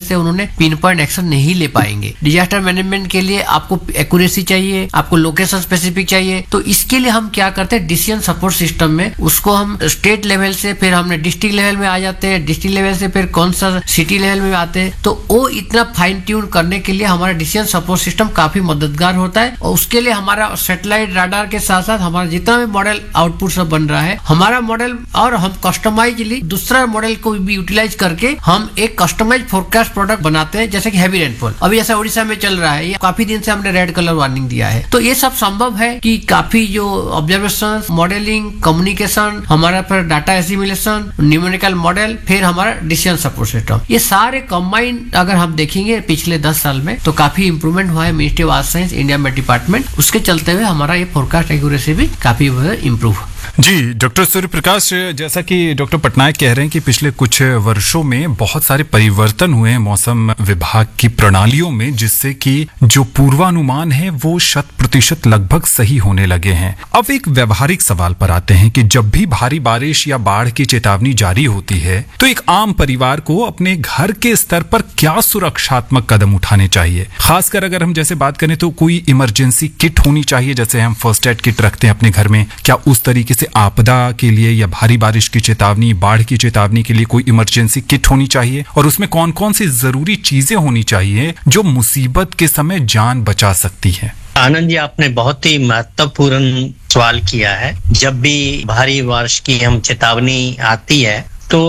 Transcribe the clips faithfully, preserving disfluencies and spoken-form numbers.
से उन्होंने pin point action नहीं ले पाएंगे। डिजास्टर मैनेजमेंट के लिए आपको एक्यूरेसी चाहिए, आपको लोकेशन स्पेसिफिक चाहिए। तो इसके लिए हम क्या करते हैं, डिसीजन सपोर्ट सिस्टम में उसको हम स्टेट लेवल से फिर हमने डिस्ट्रिक्ट लेवल में आ जाते हैं, डिस्ट्रिक्ट लेवल से फिर कौन सा सिटी लेवल में आते हैं। तो वो इतना फाइन ट्यून करने के लिए हमारा डिसीजन सपोर्ट सिस्टम काफी मददगार होता है। और उसके लिए हमारा सैटेलाइट राडार के साथ साथ हमारा जितना भी मॉडल आउटपुट सब बन रहा है, हमारा मॉडल और हम कस्टमाइजली दूसरा मॉडल को भी यूटिलाइज करके हम एक कस्टमाइज फोरकास्ट प्रोडक्ट बनाते हैं। जैसे कि हैवी रेनफॉल अभी जैसा उड़ीसा में चल रहा है, ये काफी दिन से हमने रेड कलर वार्निंग दिया है। तो ये सब संभव है कि काफी जो ऑब्जर्वेशन, मॉडलिंग, कम्युनिकेशन, हमारा फिर डाटा एसिमुलेशन, न्यूमेरिकल मॉडल, फिर हमारा डिसीजन सपोर्ट सिस्टम, ये सारे कंबाइन अगर हम देखेंगे पिछले दस साल में तो काफी इंप्रूवमेंट हुआ है ministry of earth science India में डिपार्टमेंट। उसके चलते हुए हमारा ये फोरकास्ट एक्यूरेसी भी काफी इंप्रूव। जी डॉक्टर सूर्य प्रकाश, जैसा कि डॉक्टर पटनायक कह रहे हैं कि पिछले कुछ वर्षों में बहुत सारे परिवर्तन हुए हैं मौसम विभाग की प्रणालियों में, जिससे कि जो पूर्वानुमान है वो शत प्रतिशत लगभग सही होने लगे हैं। अब एक व्यवहारिक सवाल पर आते हैं कि जब भी भारी बारिश या बाढ़ की चेतावनी जारी होती है तो एक आम परिवार को अपने घर के स्तर पर क्या सुरक्षात्मक कदम उठाने चाहिए? खासकर अगर हम जैसे बात करें तो कोई इमरजेंसी किट होनी चाहिए, जैसे हम फर्स्ट एड किट रखते हैं अपने घर में, क्या उस तरीके से आपदा के लिए या भारी बारिश की चेतावनी, बाढ़ की चेतावनी के लिए कोई इमरजेंसी किट होनी चाहिए? और उसमें कौन कौन सी जरूरी चीजें होनी चाहिए जो मुसीबत के समय जान बचा सकती है? आनंद जी, आपने बहुत ही महत्वपूर्ण सवाल किया है। जब भी भारी बारिश की हम चेतावनी आती है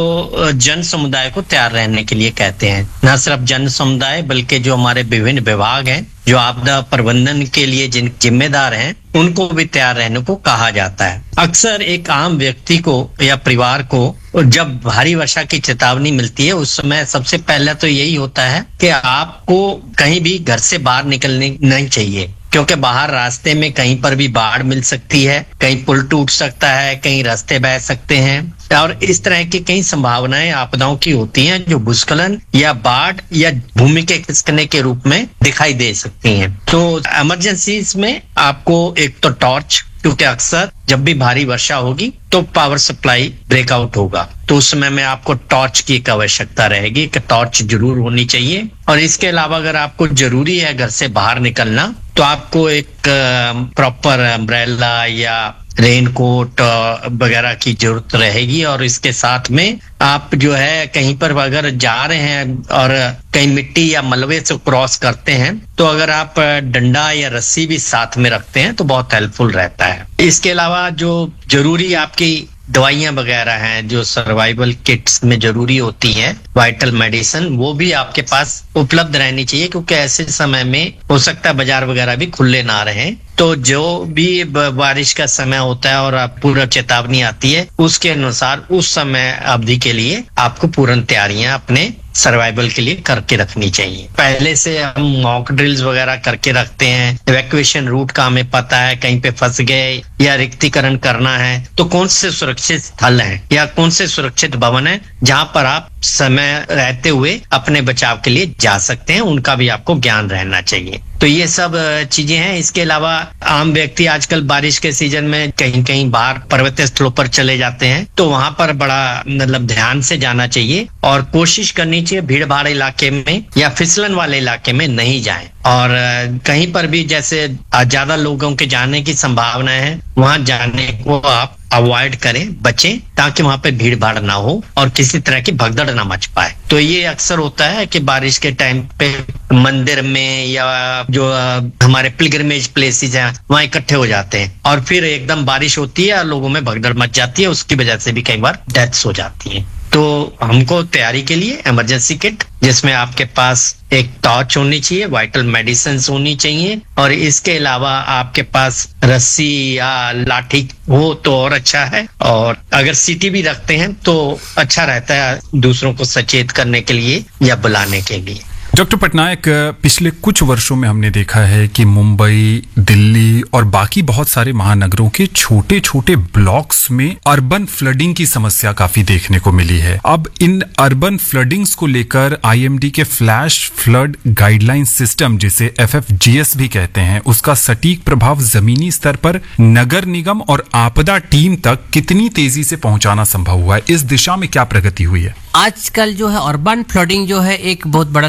तो जन समुदाय को तैयार रहने के लिए कहते हैं। न सिर्फ जन समुदाय बल्कि जो हमारे विभिन्न विभाग हैं जो आपदा प्रबंधन के लिए जिन जिम्मेदार हैं उनको भी तैयार रहने को कहा जाता है। अक्सर एक आम व्यक्ति को या परिवार को जब भारी वर्षा की चेतावनी मिलती है उस समय सबसे पहले तो यही होता है कि आपको कहीं भी घर से बाहर निकलने नहीं चाहिए, क्योंकि बाहर रास्ते में कहीं पर भी बाढ़ मिल सकती है, कहीं पुल टूट सकता है, कहीं रास्ते बह सकते हैं और इस तरह की कई संभावनाएं आपदाओं की होती हैं जो भूस्खलन या बाढ़ या भूमि के खिसकने के रूप में दिखाई दे सकती हैं। तो इमरजेंसीज में आपको एक तो टॉर्च, क्योंकि अक्सर जब भी भारी वर्षा होगी तो पावर सप्लाई ब्रेकआउट होगा, तो उस समय में आपको टॉर्च की एक आवश्यकता रहेगी कि टॉर्च जरूर होनी चाहिए। और इसके अलावा अगर आपको जरूरी है घर से बाहर निकलना तो आपको एक प्रॉपर अम्ब्रेला या रेनकोट वगैरह की जरूरत रहेगी। और इसके साथ में आप जो है कहीं पर अगर जा रहे हैं और कहीं मिट्टी या मलबे से क्रॉस करते हैं तो अगर आप डंडा या रस्सी भी साथ में रखते हैं तो बहुत हेल्पफुल रहता है। इसके अलावा जो जरूरी आपकी दवाइयां वगैरह हैं जो सर्वाइवल किट्स में जरूरी होती हैं, वाइटल मेडिसिन, वो भी आपके पास उपलब्ध रहनी चाहिए, क्योंकि ऐसे समय में हो सकता है बाजार वगैरह भी खुले ना रहे। तो जो भी बारिश का समय होता है और पूर्व चेतावनी आती है उसके अनुसार उस समय अवधि के लिए आपको पूर्ण तैयारियां अपने सर्वाइवल के लिए करके रखनी चाहिए। पहले से हम मॉक ड्रिल्स वगैरह करके रखते हैं, इवैक्यूएशन रूट का हमें पता है, कहीं पे फंस गए या रिक्तीकरण करना है तो कौन से सुरक्षित स्थल हैं या कौन से सुरक्षित भवन है जहां पर आप समय रहते हुए अपने बचाव के लिए जा सकते हैं, उनका भी आपको ज्ञान रहना चाहिए। तो ये सब चीजें हैं। इसके अलावा आम व्यक्ति आजकल बारिश के सीजन में कहीं कहीं बाहर पर्वतीय स्थलों पर चले जाते हैं तो वहां पर बड़ा मतलब ध्यान से जाना चाहिए और कोशिश करनी चाहिए भीड़ भाड़ इलाके में या फिसलन वाले इलाके में नहीं जाएं। और कहीं पर भी जैसे ज्यादा लोगों के जाने की संभावना है वहां जाने को आप अवॉइड करें, बचें, ताकि वहां पे भीड़ भाड़ ना हो और किसी तरह की भगदड़ ना मच पाए। तो ये अक्सर होता है कि बारिश के टाइम पे मंदिर में या जो हमारे पिलग्रिमेज प्लेसेस हैं वहां इकट्ठे हो जाते हैं और फिर एकदम बारिश होती है और लोगों में भगदड़ मच जाती है, उसकी वजह से भी कई बार डेथ्स हो जाती हैं। तो हमको तैयारी के लिए इमरजेंसी किट जिसमें आपके पास एक टॉर्च होनी चाहिए, वाइटल मेडिसिन होनी चाहिए और इसके अलावा आपके पास रस्सी या लाठी हो तो और अच्छा है। और अगर सीटी भी रखते हैं तो अच्छा रहता है दूसरों को सचेत करने के लिए या बुलाने के लिए। डॉक्टर पटनायक, पिछले कुछ वर्षों में हमने देखा है कि मुंबई, दिल्ली और बाकी बहुत सारे महानगरों के छोटे छोटे ब्लॉक्स में अर्बन फ्लडिंग की समस्या काफी देखने को मिली है। अब इन अर्बन फ्लडिंग्स को लेकर आईएमडी के फ्लैश फ्लड गाइडलाइन सिस्टम, जिसे एफएफजीएस भी कहते हैं, उसका सटीक प्रभाव जमीनी स्तर पर नगर निगम और आपदा टीम तक कितनी तेजी से पहुंचाना संभव हुआ है? इस दिशा में क्या प्रगति हुई है? आजकल जो है अर्बन फ्लडिंग जो है एक बहुत बड़ा